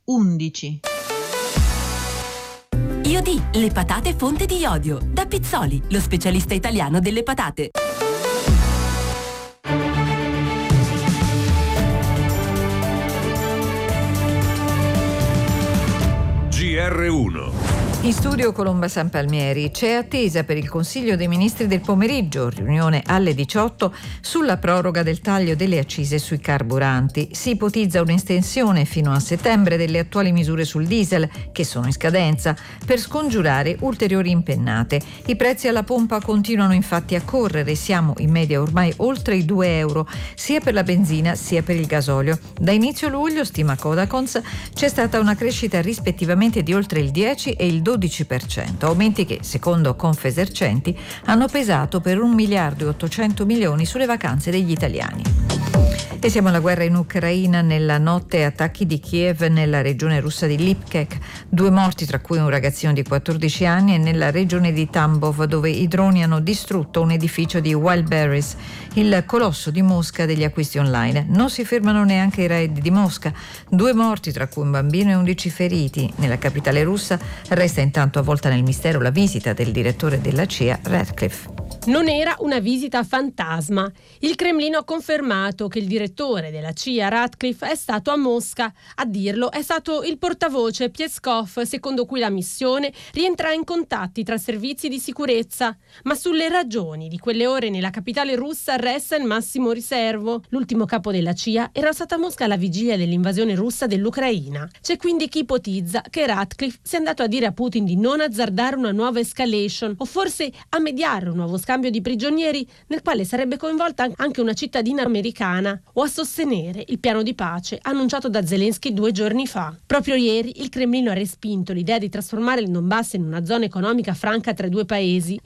11. IOD, le patate fonte di iodio. Da Pizzoli, lo specialista italiano delle patate. GR1. In studio Colomba San Palmieri. C'è attesa per il Consiglio dei Ministri del pomeriggio, riunione alle 18, sulla proroga del taglio delle accise sui carburanti. Si ipotizza un'estensione fino a settembre delle attuali misure sul diesel, che sono in scadenza, per scongiurare ulteriori impennate. I prezzi alla pompa continuano infatti a correre, siamo in media ormai oltre i 2 euro, sia per la benzina sia per il gasolio. Da inizio luglio, stima Codacons, c'è stata una crescita rispettivamente di oltre il 10 e il 12%, aumenti che, secondo Confesercenti, hanno pesato per 1 miliardo e 800 milioni sulle vacanze degli italiani. E siamo alla guerra in Ucraina. Nella notte attacchi di Kiev nella regione russa di Lipkek, 2 morti tra cui un ragazzino di 14 anni, e nella regione di Tambov, dove i droni hanno distrutto un edificio di Wildberries, il colosso di Mosca degli acquisti online. Non si fermano neanche i raid di Mosca, 2 morti tra cui un bambino e 11 feriti. Nella capitale russa resta intanto avvolta nel mistero la visita del direttore della CIA Ratcliffe. Non era una visita fantasma. Il Cremlino ha confermato che il direttore della CIA Ratcliffe è stato a Mosca. A dirlo è stato il portavoce Peskov, secondo cui la missione rientra in contatti tra servizi di sicurezza. Ma sulle ragioni di quelle ore nella capitale russa resta il massimo riservo. L'ultimo capo della CIA era stato a Mosca alla vigilia dell'invasione russa dell'Ucraina. C'è quindi chi ipotizza che Ratcliffe sia andato a dire a Putin di non azzardare una nuova escalation, o forse a mediare un nuovo scambio di prigionieri nel quale sarebbe coinvolta anche una cittadina americana, o a sostenere il piano di pace annunciato da Zelensky 2 giorni fa. Proprio ieri il Cremlino ha respinto l'idea di trasformare il Donbass in una zona economica franca tra i 2 paesi.